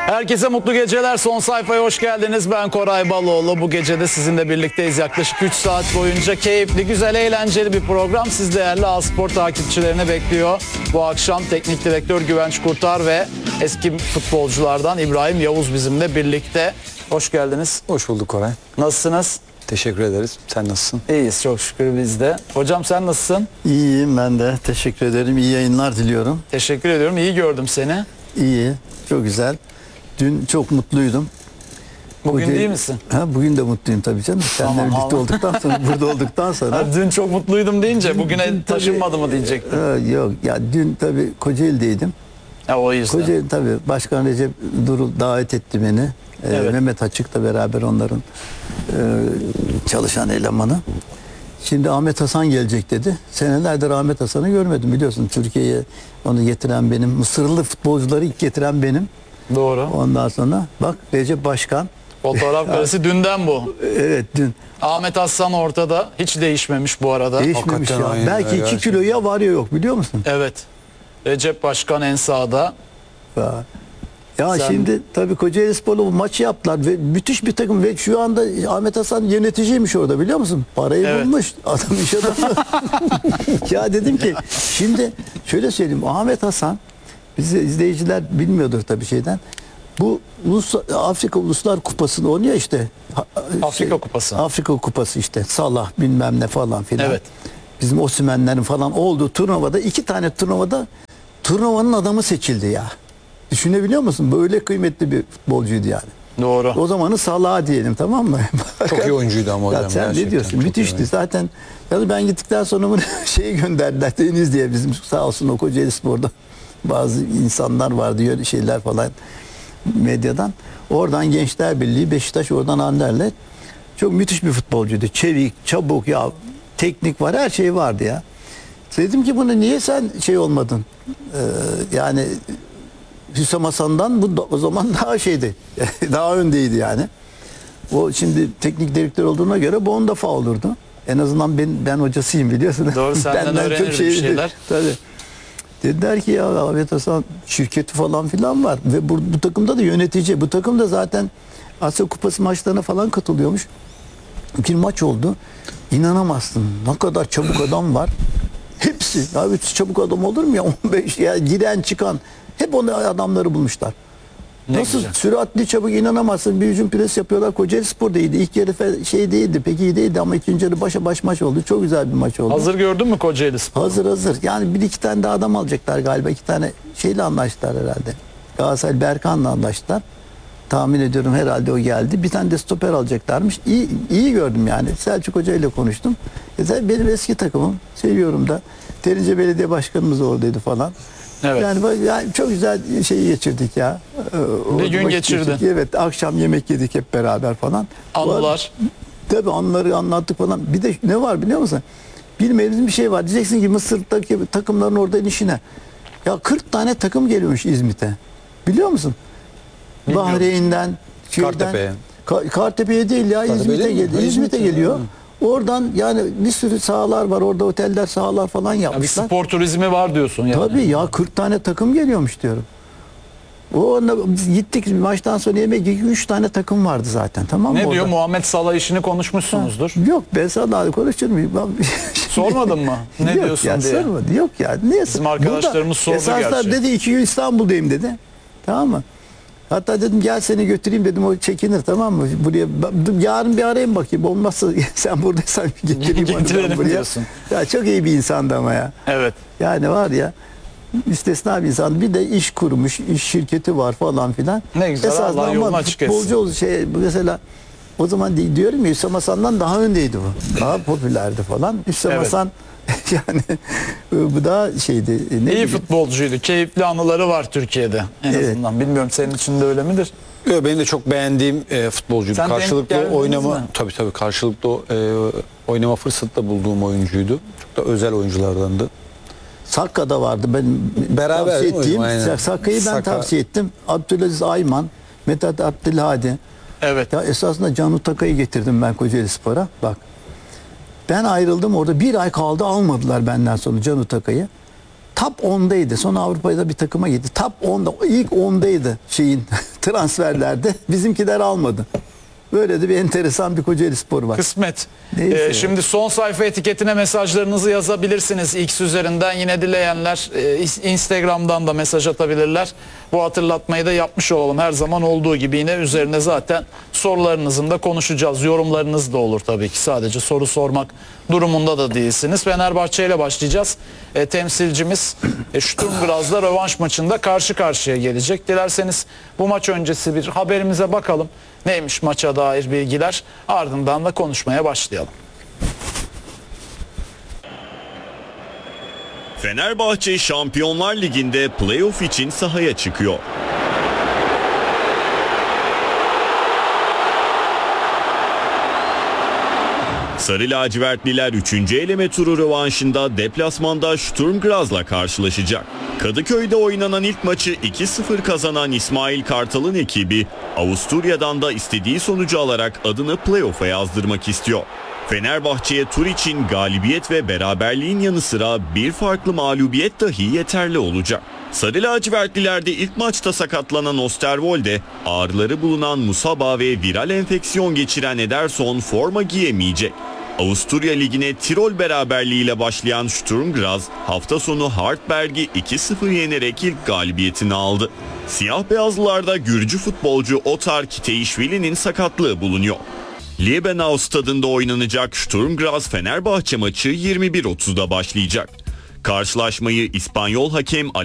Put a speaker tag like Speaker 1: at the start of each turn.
Speaker 1: Herkese mutlu geceler. Son sayfaya hoş geldiniz. Ben Koray Baloğlu. Bu gece de sizinle birlikteyiz. Yaklaşık 3 saat boyunca keyifli, güzel, eğlenceli bir program siz değerli A-Spor takipçilerine bekliyor. Bu akşam teknik direktör Güvenç Kurtar ve eski futbolculardan İbrahim Yavuz bizimle birlikte. Hoş geldiniz.
Speaker 2: Hoş bulduk Koray.
Speaker 1: Nasılsınız?
Speaker 2: Teşekkür ederiz. Sen nasılsın?
Speaker 1: İyiyiz çok şükür biz de. Hocam sen nasılsın?
Speaker 3: İyiyim ben de. Teşekkür ederim. İyi yayınlar diliyorum.
Speaker 1: Teşekkür ediyorum. İyi gördüm seni.
Speaker 3: İyi. Çok güzel. Dün çok mutluydum.
Speaker 1: Bugün değil misin?
Speaker 3: Bugün de mutluyum tabii canım. Seninle
Speaker 1: Tamam,
Speaker 3: birlikte olduktan sonra, burada olduktan sonra.
Speaker 1: Dün çok mutluydum deyince bugüne taşınmadı mı diyecektim.
Speaker 3: Yok ya dün tabii Kocaeli'deydim.
Speaker 1: Ya o yüzden.
Speaker 3: Kocaeli tabii Başkan Recep Durul davet etti beni.
Speaker 1: Evet.
Speaker 3: Mehmet Açık'la beraber onların çalışan elemanı. Şimdi Ahmet Hasan gelecek dedi. Senelerdir Ahmet Hasan'ı görmedim biliyorsun. Türkiye'ye onu getiren benim. Mısırlı futbolcuları ilk getiren benim.
Speaker 1: Doğru.
Speaker 3: Ondan sonra bak Recep Başkan.
Speaker 1: Fotoğraf karesi dünden bu.
Speaker 3: Evet dün.
Speaker 1: Ahmet Hasan ortada. Hiç değişmemiş bu arada.
Speaker 3: Değişmemiş ya.
Speaker 2: Hakikaten
Speaker 3: Belki
Speaker 2: aynı.
Speaker 3: 2 kilo ya var ya yok biliyor musun?
Speaker 1: Evet. Recep Başkan en sağda.
Speaker 3: Ya
Speaker 1: Sen-
Speaker 3: şimdi tabii Kocaelispor'la bu maçı yaptılar ve müthiş bir takım ve şu anda Ahmet Hasan yöneticiymiş orada biliyor musun? Parayı
Speaker 1: Evet.
Speaker 3: bulmuş. Adam iş adamı. Ya dedim ki şimdi şöyle söyleyeyim Ahmet Hasan bizi izleyiciler bilmiyordur tabii şeyden. Bu Afrika Uluslar Kupası'nı oynuyor işte.
Speaker 1: Afrika Kupası.
Speaker 3: Afrika Kupası işte. Salah bilmem ne falan filan.
Speaker 1: Evet.
Speaker 3: Bizim Osimhen'lerin falan olduğu turnuvada 2 tane turnuvada turnuvanın adamı seçildi ya. Düşünebiliyor musun? Böyle kıymetli bir futbolcuydu yani.
Speaker 1: Doğru.
Speaker 3: O zamanı Salah diyelim tamam mı?
Speaker 2: Çok iyi oyuncuydu ama
Speaker 3: Ya
Speaker 2: hocam.
Speaker 3: sen ne
Speaker 2: gerçekten
Speaker 3: diyorsun?
Speaker 2: çok iyi
Speaker 3: Müthişti.
Speaker 2: oyuncu.
Speaker 3: Zaten ya ben gittikten sonra bunu şeyi gönderdiler. Deniz diye bizim sağ olsun o Kocaelispor'da bazı insanlar vardı diyor şeyler falan medyadan. Oradan Gençler Birliği, Beşiktaş oradan Anderlet. Çok müthiş bir futbolcuydu. Çevik, çabuk ya teknik var her şey vardı ya. Dedim ki bunu niye sen şey olmadın? Yani Hüsam Hasan'dan bu o zaman daha şeydi. Daha öndeydi yani. O şimdi teknik direktör olduğuna göre bu 10 defa olurdu. En azından ben hocasıyım biliyorsun.
Speaker 1: Doğru, senden öğreniriz bir şeyler.
Speaker 3: Tabii. Dediler ki ya Ahmet Hasan şirketi falan filan var. Ve bu takımda da yönetici. Bu takım da zaten Asya Kupası maçlarına falan katılıyormuş. Bir maç oldu. İnanamazsın. Ne kadar çabuk adam var. Hepsi. Ya çabuk adam olur mu ya? 15 ya giren çıkan. Hep onu adamları bulmuşlar.
Speaker 1: Ne
Speaker 3: Nasıl
Speaker 1: güzel.
Speaker 3: süratli çabuk inanamazsın. Bir hücum pres yapıyorlar. Kocaelispor da iyiydi. İlk yarı şey değildi. Pek iyi değildi ama ikinci yarı başa baş maç oldu. Çok güzel bir maç oldu.
Speaker 1: Hazır gördün mü Kocaeli Spor?
Speaker 3: Hazır. Yani bir iki tane de adam alacaklar galiba. 2 tane şeyle anlaştılar herhalde. Galatasaray Berkan'la anlaştılar. Tahmin ediyorum herhalde o geldi. Bir tane de stoper alacaklarmış. İyi gördüm yani. Selçuk Hoca ile konuştum. Benim eski takımım. Seviyorum da. Derince Belediye Başkanımız oradaydı falan.
Speaker 1: Evet.
Speaker 3: Yani çok güzel şeyi geçirdik ya.
Speaker 1: Bir gün
Speaker 3: Vakit
Speaker 1: geçirdin.
Speaker 3: geçirdik. Evet akşam yemek yedik hep beraber falan.
Speaker 1: Anılar.
Speaker 3: Tabii anıları anlattık falan. Bir de ne var biliyor musun? Bilmediğiniz bir şey var. Diyeceksin ki Mısır'daki takımların oradan işine. Ya 40 tane takım geliyormuş İzmit'e. Biliyor musun?
Speaker 1: Bilmiyorum.
Speaker 3: Bahreyn'den,
Speaker 2: Kartepe'ye.
Speaker 3: Kartepe'ye değil ya
Speaker 2: Kartepe
Speaker 3: İzmit'e
Speaker 2: değil mi?
Speaker 3: geliyor. İzmit'e geliyor. Oradan yani bir sürü sahalar var. Orada oteller, sahalar falan
Speaker 1: Ya bir
Speaker 3: yapmışlar.
Speaker 1: spor turizmi var diyorsun yani.
Speaker 3: Tabii ya 40 tane takım geliyormuş diyorum. Biz gittik maçtan sonra yemek yedik 3 tane takım vardı zaten tamam mı?
Speaker 1: Ne diyor?
Speaker 3: orada?
Speaker 1: Muhammed Salah işini konuşmuşsunuzdur.
Speaker 3: Yok ben sana konuşur muyum?
Speaker 1: Sormadın mı? Ne
Speaker 3: Yok
Speaker 1: diyorsun
Speaker 3: ya,
Speaker 1: diye.
Speaker 3: Sormadı. Yok ya. Niye?
Speaker 1: Bizim arkadaşlarımız sordu
Speaker 3: esaslar
Speaker 1: gerçi.
Speaker 3: dedi 2 gün İstanbul'dayım dedi. Tamam mı? Hatta dedim gel seni götüreyim dedim o çekinir tamam mı? Buraya yarın bir arayayım bakayım. Olmazsa sen buradaysan getireyim onu ben
Speaker 1: Getirelim
Speaker 3: buraya.
Speaker 1: diyorsun.
Speaker 3: Ya çok iyi bir insandı ama ya.
Speaker 1: Evet.
Speaker 3: Yani var ya müstesna bir insan. Bir de iş kurmuş, iş şirketi var falan filan.
Speaker 1: Ne güzel,
Speaker 3: Esasında
Speaker 1: Allah
Speaker 3: ama
Speaker 1: yolunu açık etsin.
Speaker 3: futbolcu mesela o zaman diyorum ya Hüsam Hasan'dan daha öndeydi bu. Daha popülerdi falan. Hüsam
Speaker 1: Evet.
Speaker 3: Hasan yani bu daha şeydi. Ne
Speaker 1: İyi
Speaker 3: bileyim.
Speaker 1: futbolcuydu. Keyifli anıları var Türkiye'de en
Speaker 3: Evet.
Speaker 1: azından. Bilmiyorum senin için de öyle midir?
Speaker 2: Yok, benim de çok beğendiğim futbolcuydu.
Speaker 1: Sen denk
Speaker 2: Karşılıklı
Speaker 1: geldiniz
Speaker 2: oynama
Speaker 1: mi?
Speaker 2: tabii karşılıklı oynama fırsatı da bulduğum oyuncuydu. Çok da özel oyunculardandı.
Speaker 3: Sakka'da vardı. Ben
Speaker 2: Beraber
Speaker 3: tavsiye
Speaker 2: değil mi
Speaker 3: ettiğim.
Speaker 2: hocam? Aynen.
Speaker 3: Sakka'yı ben
Speaker 2: Saka.
Speaker 3: tavsiye ettim. Abdülaziz Ayman, Mithat Abdülhadi.
Speaker 1: Evet.
Speaker 3: Ya esasında Canu Taka'yı getirdim ben Kocaelispor'a. Bak. Ben ayrıldım orada 1 ay kaldı almadılar benden sonra Canu Taka'yı. Top 10'daydı. Sonra Avrupa'da bir takıma gitti. Top 10'da ilk 10'daydı şeyin transferlerde bizimkiler almadı. Böyle de bir enteresan bir Kocaelispor var.
Speaker 1: Kısmet.
Speaker 3: Neyse.
Speaker 1: Şimdi son sayfa etiketine mesajlarınızı yazabilirsiniz. X üzerinden yine dileyenler Instagram'dan da mesaj atabilirler. Bu hatırlatmayı da yapmış olalım. Her zaman olduğu gibi yine üzerine zaten sorularınızın da konuşacağız. Yorumlarınız da olur tabii ki. Sadece soru sormak durumunda da değilsiniz. Fenerbahçe ile başlayacağız. Temsilcimiz Sturm Graz'la rövanş maçında karşı karşıya gelecek. Dilerseniz bu maç öncesi bir haberimize bakalım. Neymiş maça dair bilgiler? Ardından da konuşmaya başlayalım.
Speaker 4: Fenerbahçe Şampiyonlar Ligi'nde playoff için sahaya çıkıyor. Sarı lacivertliler 3. eleme turu rövanşında deplasmanda Sturm Graz'la karşılaşacak. Kadıköy'de oynanan ilk maçı 2-0 kazanan İsmail Kartal'ın ekibi Avusturya'dan da istediği sonucu alarak adını playoff'a yazdırmak istiyor. Fenerbahçe'ye tur için galibiyet ve beraberliğin yanı sıra bir farklı mağlubiyet dahi yeterli olacak. Sarı lacivertlilerde ilk maçta sakatlanan Osterwolde, ağrıları bulunan Musaba ve viral enfeksiyon geçiren Ederson forma giyemeyecek. Avusturya Ligi'ne Tirol beraberliğiyle başlayan Sturm Graz hafta sonu Hartberg'i 2-0 yenerek ilk galibiyetini aldı. Siyah beyazlılarda Gürcü futbolcu Otar Kiteişvili'nin sakatlığı bulunuyor. Liebenau stadında oynanacak Sturm Graz Fenerbahçe maçı 21.30'da başlayacak. Karşılaşmayı İspanyol hakem